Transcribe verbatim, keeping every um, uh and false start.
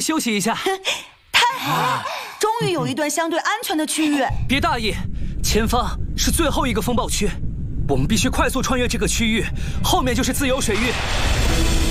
休息一下。 太好了，终于有一段相对安全的区域。 别大意，前方是最后一个风暴区，我们必须快速穿越这个区域，后面就是自由水域。